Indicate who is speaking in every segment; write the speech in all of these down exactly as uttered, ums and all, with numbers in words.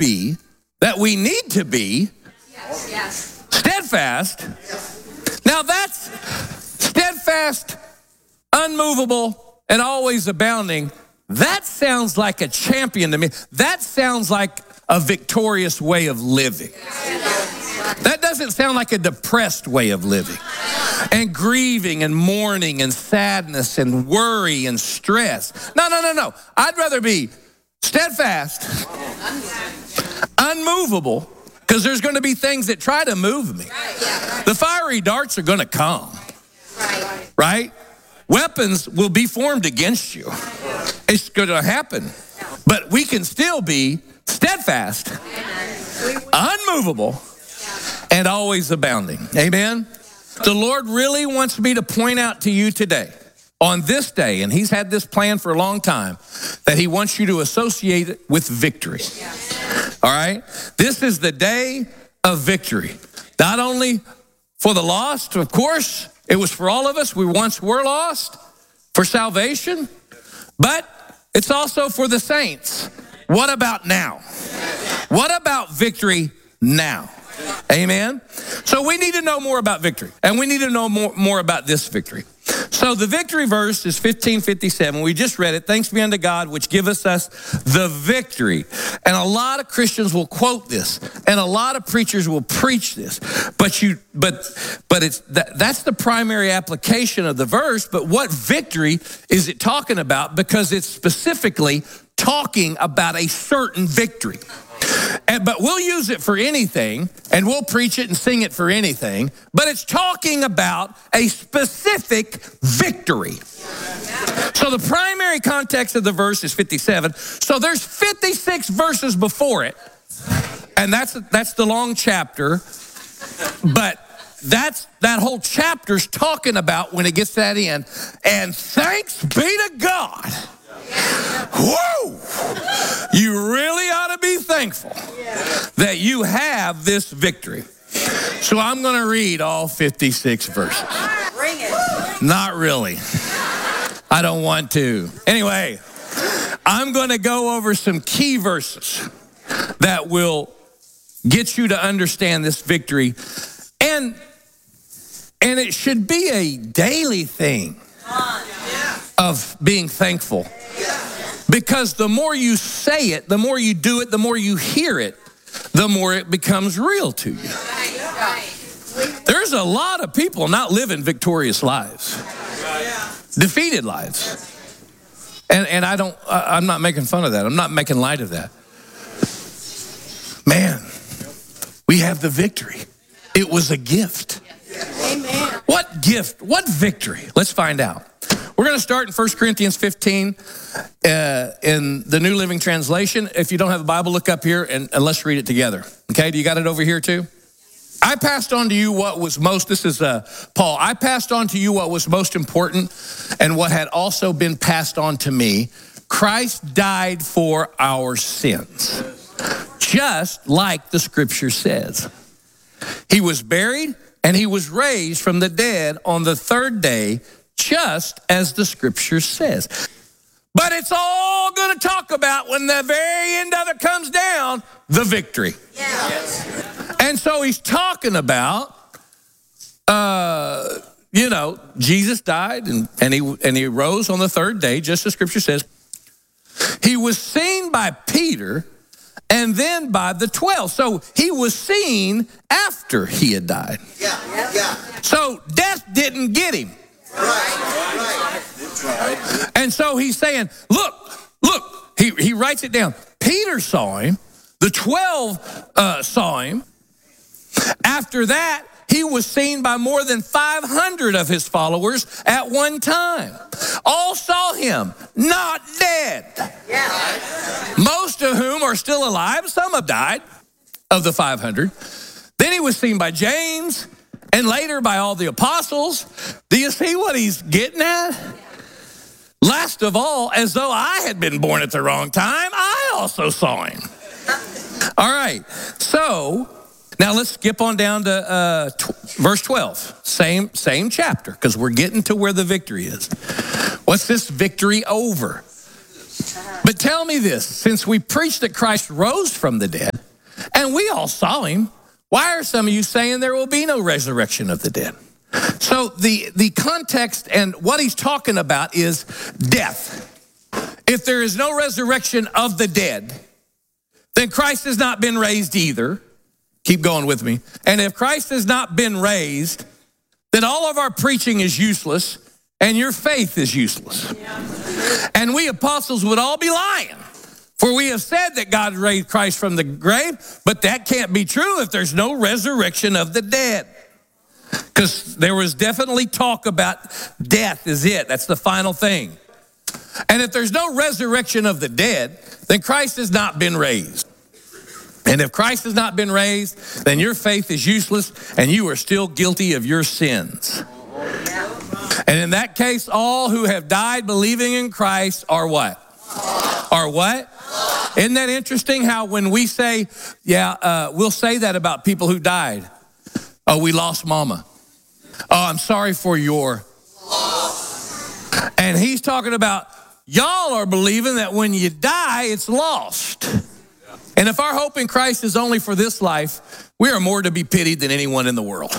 Speaker 1: be, that we need to be
Speaker 2: Yes. Yes.
Speaker 1: steadfast. Now that's steadfast, unmovable, and always abounding. That sounds like a champion to me. That sounds like a victorious way of living. That doesn't sound like a depressed way of living. And grieving and mourning and sadness and worry and stress. No, no, no, no. I'd rather be steadfast, unmovable, because there's going to be things that try to move me. The fiery darts are going to come, right? Weapons will be formed against you. It's going to happen. But we can still be steadfast, unmovable, and always abounding. Amen? The Lord really wants me to point out to you today, on this day, and he's had this plan for a long time, that he wants you to associate it with victory. All right? This is the day of victory. Not only for the lost, of course, it was for all of us. We once were lost for salvation, but it's also for the saints. What about now? What about victory now? Amen? So we need to know more about victory, and we need to know more, more about this victory. So the victory verse is fifteen fifty-seven. We just read it. Thanks be unto God, which giveth us the victory. And a lot of Christians will quote this, and a lot of preachers will preach this. But you, but, but it's that, that's the primary application of the verse. But what victory is it talking about? Because it's specifically talking about a certain victory. And, but we'll use it for anything, and we'll preach it and sing it for anything, but it's talking about a specific victory. So the primary context of the verse is fifty-seven. So there's fifty-six verses before it, and that's that's the long chapter, but that's that whole chapter's talking about when it gets to that end. And thanks be to God. Whoa! You really ought to be thankful that you have this victory. So I'm going to read all fifty-six verses.
Speaker 2: Bring it.
Speaker 1: Not really. I don't want to. Anyway, I'm going to go over some key verses that will get you to understand this victory. And, and it should be a daily thing of being thankful. Because the more you say it, the more you do it, the more you hear it, the more it becomes real to you. There's a lot of people not living victorious lives, defeated lives. And, and I don't, I'm not making fun of that. I'm not making light of that. Man, we have the victory. It was a gift.
Speaker 2: Amen.
Speaker 1: What gift? What victory? Let's find out. We're going to start in First Corinthians fifteen uh, in the New Living Translation. If you don't have a Bible, look up here and, and let's read it together. Okay, do you got it over here too? I passed on to you what was most, this is uh, Paul, I passed on to you what was most important and what had also been passed on to me. Christ died for our sins, just like the scripture says. He was buried and he was raised from the dead on the third day, just as the scripture says. But it's all going to talk about, when the very end of it comes down, the victory.
Speaker 2: Yeah. Yes.
Speaker 1: And so he's talking about, uh, you know, Jesus died and, and, he, and he rose on the third day, just as scripture says. He was seen by Peter and then by the twelve. So he was seen after he had died.
Speaker 3: Yeah, yeah.
Speaker 1: So death didn't get him.
Speaker 3: Right, right. That's right.
Speaker 1: And so he's saying, look, look, he, he writes it down. Peter saw him. The twelve uh, saw him. After that, he was seen by more than five hundred of his followers at one time. All saw him, not dead.
Speaker 2: Yeah.
Speaker 1: Most of whom are still alive. Some have died of the five hundred. Then he was seen by James, and later by all the apostles. Do you see what he's getting at? Last of all, as though I had been born at the wrong time, I also saw him. All right, so now let's skip on down to uh, t- verse twelve. Same, same chapter, because we're getting to where the victory is. What's this victory over? But tell me this, since we preach that Christ rose from the dead, And we all saw him. Why are some of you saying there will be no resurrection of the dead? So the, the context and what he's talking about is death. If there is no resurrection of the dead, then Christ has not been raised either. Keep going with me. And if Christ has not been raised, then all of our preaching is useless and your faith is useless. Yeah. And we apostles would all be lying. For we have said that God raised Christ from the grave, but that can't be true if there's no resurrection of the dead. Because there was definitely talk about death is it. That's the final thing. And if there's no resurrection of the dead, then Christ has not been raised. And if Christ has not been raised, then your faith is useless and you are still guilty of your sins. And in that case, all who have died believing in Christ are what? Are what? Isn't that interesting how when we say, yeah, uh, we'll say that about people who died. Oh, we lost mama. Oh, I'm sorry for your loss. And he's talking about y'all are believing that when you die, it's lost. And if our hope in Christ is only for this life, we are more to be pitied than anyone in the world.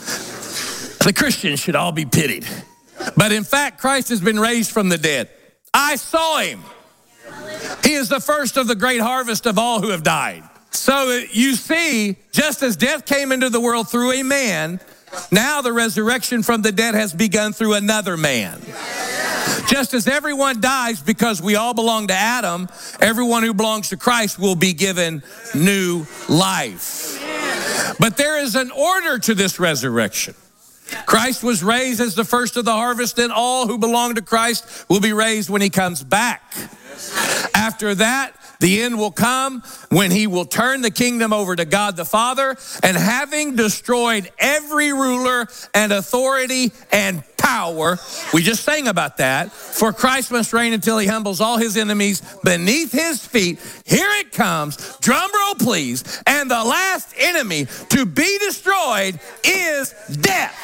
Speaker 1: The Christians should all be pitied. But in fact, Christ has been raised from the dead. I saw him. He is the first of the great harvest of all who have died. So you see, just as death came into the world through a man, now the resurrection from the dead has begun through another man. Just as everyone dies because we all belong to Adam, everyone who belongs to Christ will be given new life. But there is an order to this resurrection. Christ was raised as the first of the harvest, and all who belong to Christ will be raised when he comes back. After that, the end will come when he will turn the kingdom over to God the Father, and having destroyed every ruler and authority and power, we just sang about that, for Christ must reign until he humbles all his enemies beneath his feet. Here it comes, drum roll please, and the last enemy to be destroyed is death.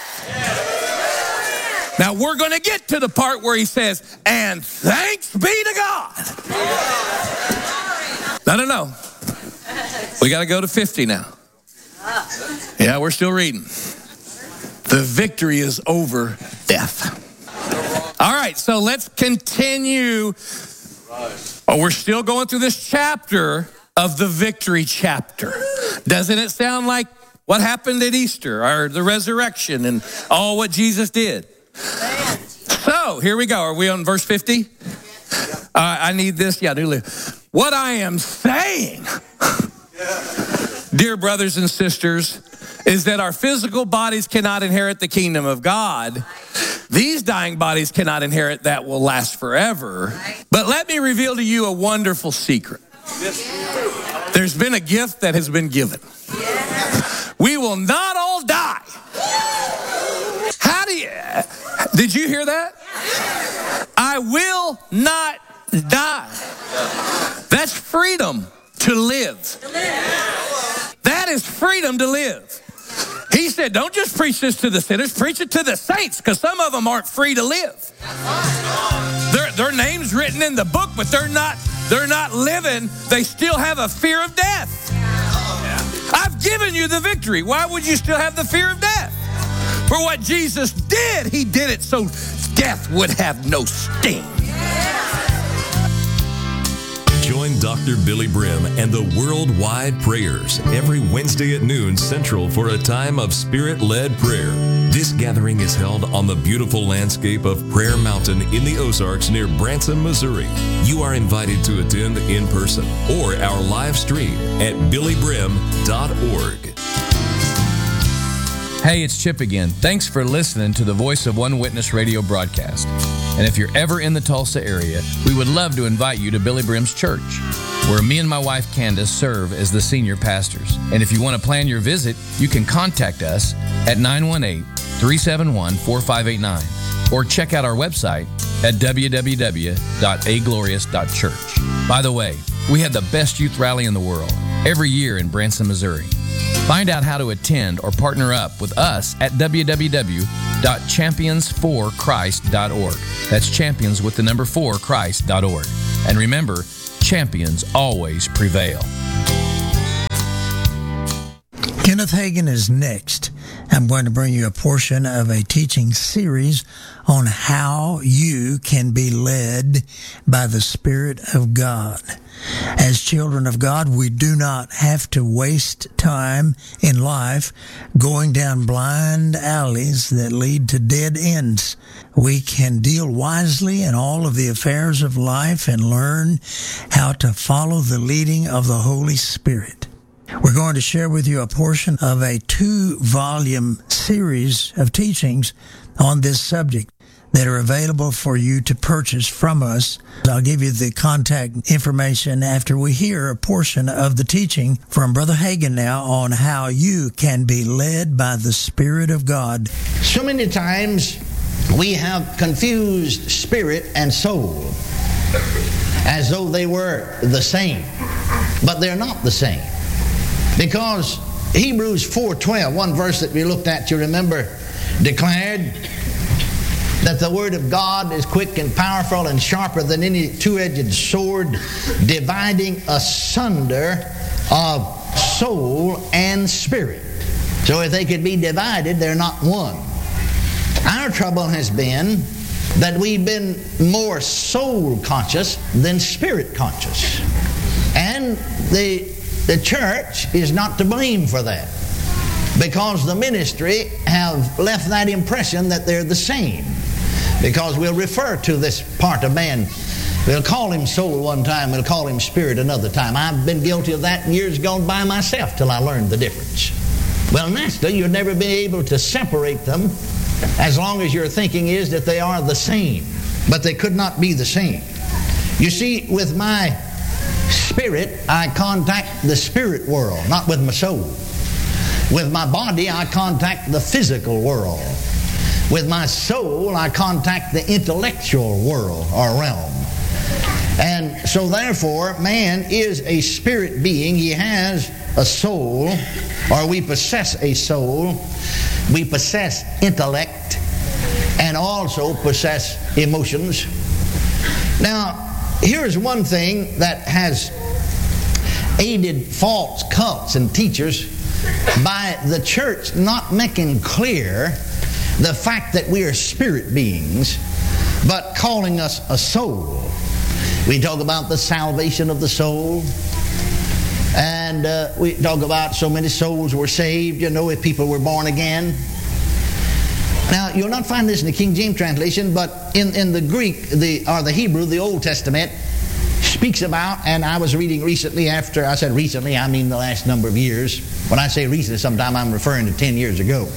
Speaker 1: Now we're going to get to the part where he says, and thanks be to God. No, no, no. We got to go to fifty now. Yeah, we're still reading. The victory is over death. All right, so let's continue. Oh, we're still going through this chapter of the victory chapter. Doesn't it sound like what happened at Easter or the resurrection and all what Jesus did? So here we go. Are we on verse fifty? Uh, I need this. Yeah, I do. What I am saying, dear brothers and sisters, is that our physical bodies cannot inherit the kingdom of God. These dying bodies cannot inherit that will last forever. But let me reveal to you a wonderful secret. There's been a gift that has been given. We will not all die. How do you, did you hear that? I will not die. That's freedom to live. That is freedom to live. He said, don't just preach this to the sinners, preach it to the saints, because some of them aren't free to live. Their, their name's written in the book, but they're not, they're not living. They still have a fear of death. I've given you the victory. Why would you still have the fear of death? For what Jesus did, he did it so death would have no sting.
Speaker 4: Join Doctor Billy Brim and the Worldwide Prayers every Wednesday at noon Central for a time of Spirit-led prayer. This gathering is held on the beautiful landscape of Prayer Mountain in the Ozarks near Branson, Missouri. You are invited to attend in person or our live stream at billy brim dot org.
Speaker 1: Hey, it's Chip again. Thanks for listening to the Voice of One Witness radio broadcast. And if you're ever in the Tulsa area, we would love to invite you to Billy Brim's church, where me and my wife Candace serve as the senior pastors. And if you want to plan your visit, you can contact us at nine one eight, three seven one, four five eight nine or check out our website at w w w dot a glorious dot church. By the way, we have the best youth rally in the world every year in Branson, Missouri. Find out how to attend or partner up with us at w w w dot champions for christ dot org. That's champions with the number four Christ dot org. And remember, champions always prevail.
Speaker 5: Kenneth Hagin is next. I'm going to bring you a portion of a teaching series on how you can be led by the Spirit of God. As children of God, we do not have to waste time in life going down blind alleys that lead to dead ends. We can deal wisely in all of the affairs of life and learn how to follow the leading of the Holy Spirit. We're going to share with you a portion of a two-volume series of teachings on this subject that are available for you to purchase from us. I'll give you the contact information after we hear a portion of the teaching from Brother Hagin now on how you can be led by the Spirit of God.
Speaker 6: So many times we have confused spirit and soul as though they were the same, but they're not the same. Because Hebrews four twelve, one verse that we looked at, you remember, declared that the Word of God is quick and powerful and sharper than any two-edged sword, dividing asunder of soul and spirit. So if they could be divided, they're not one. Our trouble has been that we've been more soul conscious than spirit conscious. And the The church is not to blame for that, because the ministry have left that impression that they're the same. Because we'll refer to this part of man, we'll call him soul one time, we'll call him spirit another time. I've been guilty of that in years gone by myself till I learned the difference. Well, naturally, you'll never be able to separate them as long as your thinking is that they are the same. But they could not be the same. You see, with my spirit, I contact the spirit world, not with my soul. With my body, I contact the physical world. With my soul, I contact the intellectual world or realm. And so therefore, man is a spirit being. He has a soul, or we possess a soul. We possess intellect and also possess emotions. Now, here's one thing that has aided false cults and teachers by the church not making clear the fact that we are spirit beings, but calling us a soul. We talk about the salvation of the soul, and uh, we talk about so many souls were saved, you know, if people were born again. Now, you'll not find this in the King James translation, but in, in the Greek, the or the Hebrew, the Old Testament speaks about, and I was reading recently after, I said recently, I mean the last number of years. When I say recently, sometime I'm referring to ten years ago.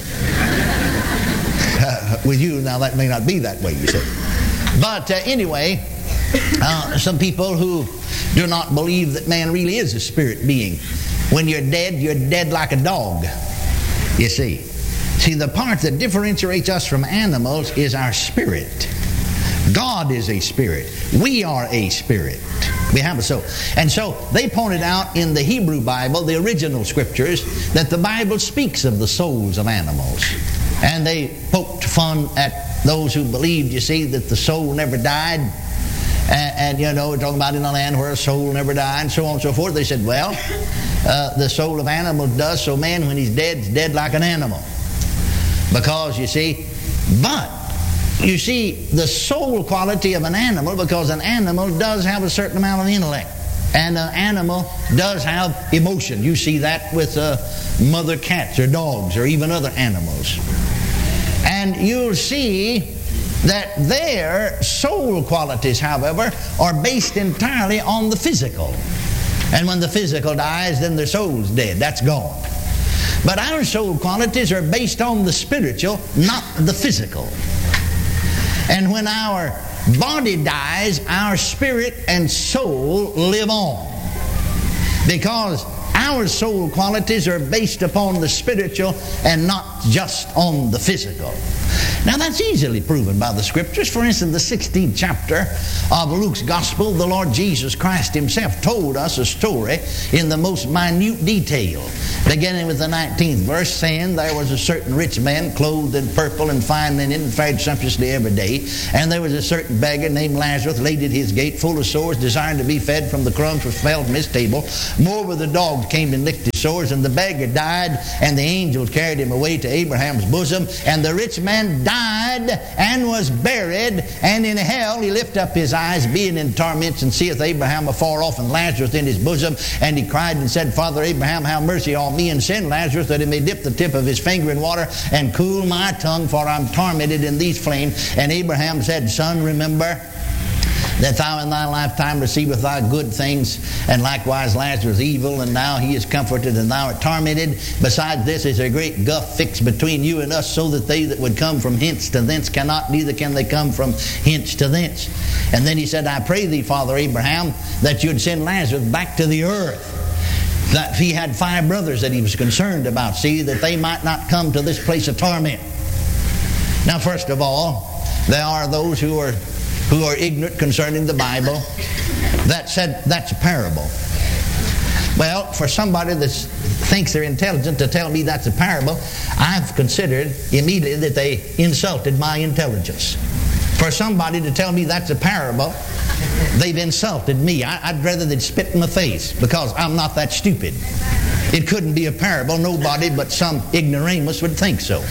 Speaker 6: uh, with you, now that may not be that way, you see. But uh, anyway, uh, some people who do not believe that man really is a spirit being. When you're dead, you're dead like a dog, you see. See, the part that differentiates us from animals is our spirit. God is a spirit. We are a spirit. We have a soul. And so they pointed out in the Hebrew Bible, the original scriptures, that the Bible speaks of the souls of animals. And they poked fun at those who believed, you see, that the soul never died. And, and you know, we're talking about in a land where a soul never died, and so on and so forth. They said, well, uh, the soul of animals does, so man, when he's dead, is dead like an animal. Because, you see, but, you see, the soul quality of an animal, because an animal does have a certain amount of intellect. And an animal does have emotion. You see that with uh, mother cats or dogs or even other animals. And you'll see that their soul qualities, however, are based entirely on the physical. And when the physical dies, then their soul's dead. That's gone. But our soul qualities are based on the spiritual, not the physical. And when our body dies, our spirit and soul live on. Because our soul qualities are based upon the spiritual and not just on the physical. Now that's easily proven by the scriptures. For instance, the sixteenth chapter of Luke's Gospel, the Lord Jesus Christ himself told us a story in the most minute detail. Beginning with the nineteenth verse, saying, there was a certain rich man clothed in purple and fine linen and fared sumptuously every day. And there was a certain beggar named Lazarus laid at his gate full of sores, desiring to be fed from the crumbs which fell from his table. Moreover, the dogs came and licked his sores, and the beggar died, and the angels carried him away to Abraham's bosom. And the rich man died and was buried, and in hell he lift up his eyes, being in torments, and seeth Abraham afar off, and Lazarus in his bosom. And he cried and said, Father Abraham, have mercy on me, and send Lazarus, that he may dip the tip of his finger in water, and cool my tongue, for I'm tormented in these flames. And Abraham said, Son, remember that thou in thy lifetime receivest thy good things, and likewise Lazarus evil, and now he is comforted, and thou art tormented. Besides this is a great gulf fixed between you and us, so that they that would come from hence to thence cannot, neither can they come from hence to thence. And then he said, I pray thee, Father Abraham, that you'd send Lazarus back to the earth. That he had five brothers that he was concerned about, see, that they might not come to this place of torment. Now, first of all, there are those who are who are ignorant concerning the Bible that said that's a parable. Well, for somebody that thinks they're intelligent to tell me that's a parable, I've considered immediately that they insulted my intelligence. For somebody to tell me that's a parable, they've insulted me. I, I'd rather they'd spit in my face, because I'm not that stupid. It couldn't be a parable. Nobody but some ignoramus would think so.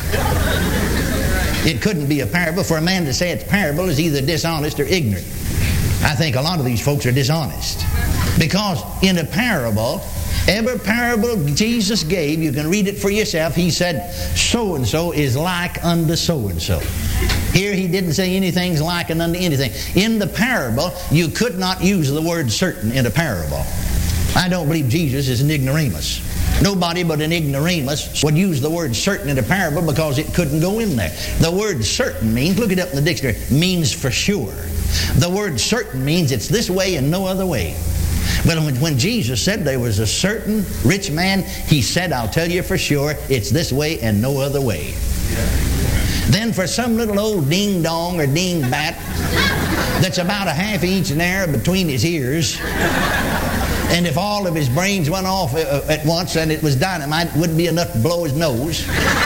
Speaker 6: It couldn't be a parable. For a man to say it's parable is either dishonest or ignorant. I think a lot of these folks are dishonest. Because in a parable, every parable Jesus gave, you can read it for yourself, he said, so-and-so is like unto so-and-so. Here he didn't say anything's like unto anything. In the parable, you could not use the word certain in a parable. I don't believe Jesus is an ignoramus. Nobody but an ignoramus would use the word certain in a parable, because it couldn't go in there. The word certain means, look it up in the dictionary, means for sure. The word certain means it's this way and no other way. But when, when Jesus said there was a certain rich man, he said, I'll tell you for sure, it's this way and no other way. Then for some little old ding-dong or ding-bat that's about a half inch in air between his ears, and if all of his brains went off at once and it was dynamite, it wouldn't be enough to blow his nose.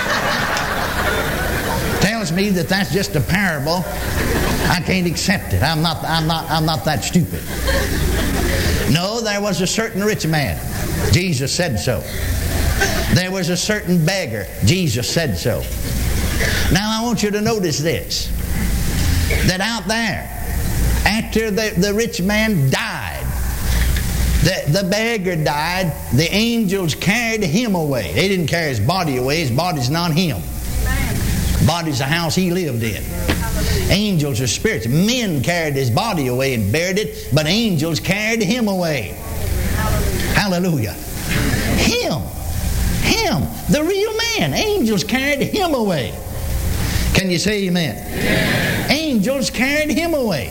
Speaker 6: Tells me that that's just a parable. I can't accept it. I'm not, I'm not, I'm not that stupid. No, there was a certain rich man. Jesus said so. There was a certain beggar. Jesus said so. Now I want you to notice this. That out there, after the, the rich man died, The, the beggar died, the angels carried him away. They didn't carry his body away. His body's not him. Body's the house he lived in. Angels are spirits. Men carried his body away and buried it, but angels carried him away. Hallelujah. Him. Him. The real man. Angels carried him away. Can you say amen? Amen. Angels carried him away.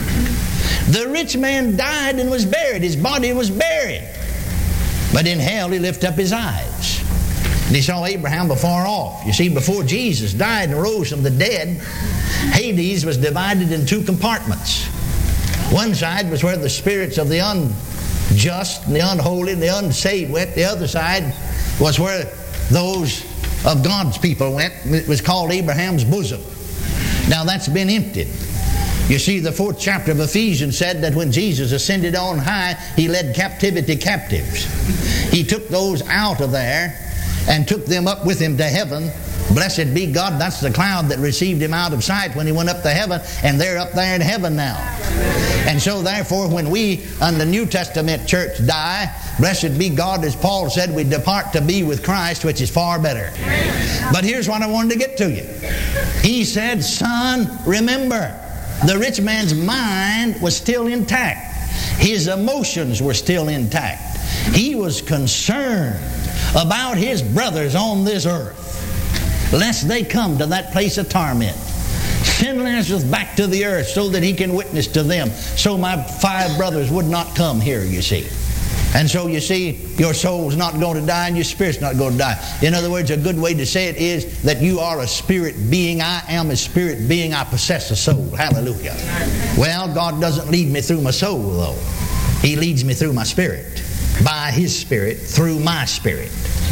Speaker 6: The rich man died and was buried. His body was buried. But in hell he lifted up his eyes. And he saw Abraham afar off. You see, before Jesus died and rose from the dead, Hades was divided in two compartments. One side was where the spirits of the unjust and the unholy and the unsaved went. The other side was where those of God's people went. It was called Abraham's bosom. Now that's been emptied. You see, the fourth chapter of Ephesians said that when Jesus ascended on high, he led captivity captives. He took those out of there and took them up with him to heaven. Blessed be God, that's the cloud that received him out of sight when he went up to heaven, and they're up there in heaven now. And so therefore, when we on the New Testament church die, blessed be God, as Paul said, we depart to be with Christ, which is far better. But here's what I wanted to get to you. He said, son, remember, the rich man's mind was still intact. His emotions were still intact. He was concerned about his brothers on this earth, lest they come to that place of torment. Send Lazarus back to the earth so that he can witness to them, so my five brothers would not come here, you see. And so you see, your soul's not going to die and your spirit's not going to die. In other words, a good way to say it is that you are a spirit being. I am a spirit being. I possess a soul. Hallelujah. Well, God doesn't lead me through my soul, though. He leads me through my spirit. By His Spirit, through my spirit.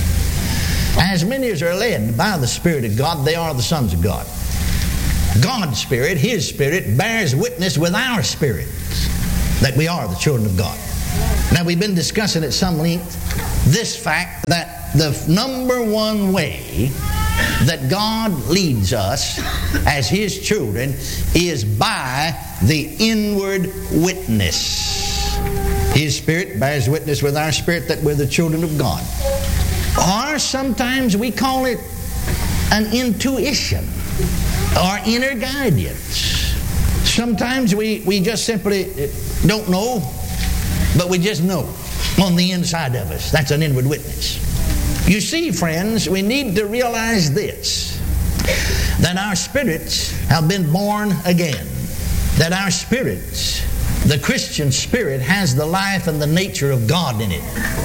Speaker 6: As many as are led by the Spirit of God, they are the sons of God. God's Spirit, His Spirit, bears witness with our spirits that we are the children of God. Now, we've been discussing at some length this fact that the number one way that God leads us as His children is by the inward witness. His Spirit bears witness with our spirit that we're the children of God. Or sometimes we call it an intuition or inner guidance. Sometimes we, we just simply don't know, but we just know on the inside of us. That's an inward witness. You see, friends, we need to realize this, that our spirits have been born again. That our spirits, the Christian spirit, has the life and the nature of God in it,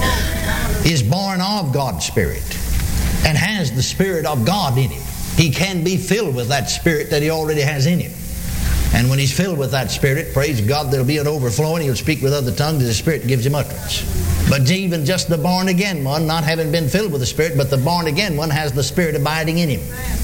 Speaker 6: is born of God's Spirit, and has the Spirit of God in it. He can be filled with that Spirit that He already has in Him. And when he's filled with that Spirit, praise God, there'll be an overflowing. He'll speak with other tongues as the Spirit gives him utterance. But even just the born-again one, not having been filled with the Spirit, but the born-again one has the Spirit abiding in him.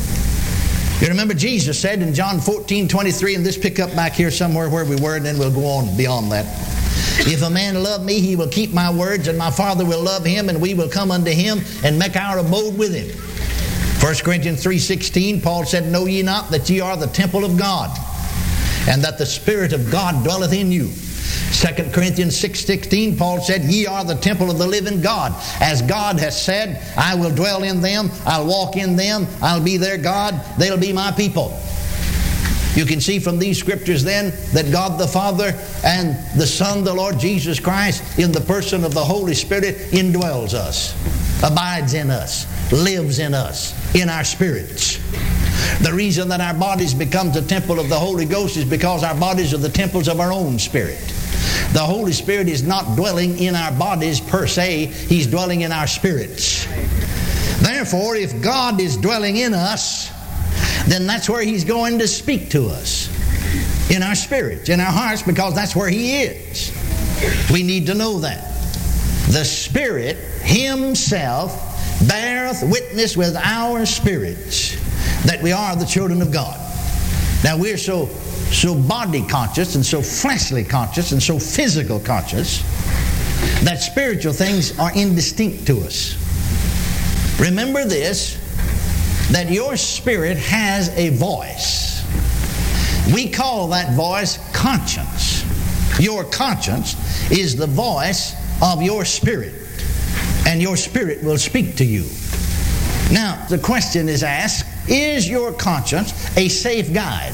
Speaker 6: You remember Jesus said in John fourteen twenty-three, and this pick up back here somewhere where we were, and then we'll go on beyond that. If a man love me, he will keep my words, and my Father will love him, and we will come unto him and make our abode with him. First Corinthians three sixteen, Paul said, know ye not that ye are the temple of God, and that the Spirit of God dwelleth in you. Second Corinthians six sixteen, Paul said, ye are the temple of the living God. As God has said, I will dwell in them, I'll walk in them, I'll be their God, they'll be my people. You can see from these scriptures then that God the Father and the Son, the Lord Jesus Christ, in the person of the Holy Spirit, indwells us, abides in us, lives in us, in our spirits. The reason that our bodies becomes a temple of the Holy Ghost is because our bodies are the temples of our own spirit. The Holy Spirit is not dwelling in our bodies per se, He's dwelling in our spirits. Therefore, if God is dwelling in us, then that's where He's going to speak to us. In our spirits, in our hearts, because that's where He is. We need to know that. The Spirit Himself beareth witness with our spirits that we are the children of God. Now we're so so body conscious and so fleshly conscious and so physical conscious that spiritual things are indistinct to us. Remember this, that your spirit has a voice. We call that voice conscience. Your conscience is the voice of your spirit, and your spirit will speak to you. Now, the question is asked, is your conscience a safe guide?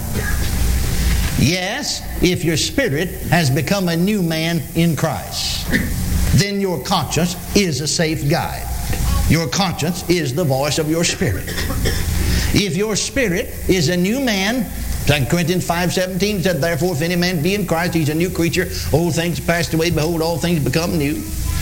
Speaker 6: Yes, if your spirit has become a new man in Christ, then your conscience is a safe guide. Your conscience is the voice of your spirit. If your spirit is a new man, Second Corinthians five seventeen said, therefore if any man be in Christ, he's a new creature. Old things passed away, behold, all things become new.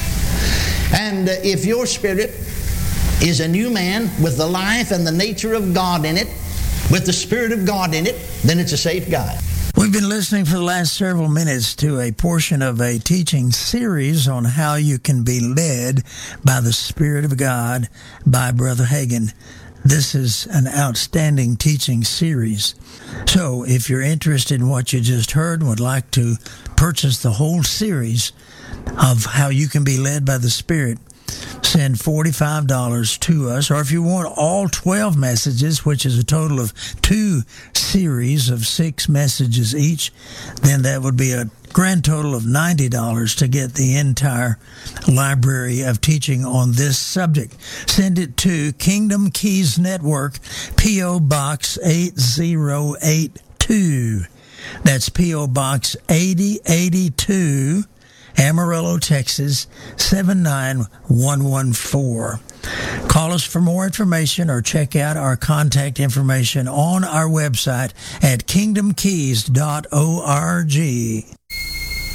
Speaker 6: And uh, if your spirit is a new man with the life and the nature of God in it, with the Spirit of God in it, then it's a safe guide.
Speaker 5: We've been listening for the last several minutes to a portion of a teaching series on how you can be led by the Spirit of God by Brother Hagin. This is an outstanding teaching series. So if you're interested in what you just heard and would like to purchase the whole series of how you can be led by the Spirit, send forty-five dollars to us. Or if you want all twelve messages, which is a total of two series of six messages each, then that would be a grand total of ninety dollars to get the entire library of teaching on this subject. Send it to Kingdom Keys Network, P O. Box eight zero eight two. That's P O. Box eighty eighty-two, Amarillo, Texas, seven nine one one four. Call us for more information or check out our contact information on our website at kingdom keys dot org.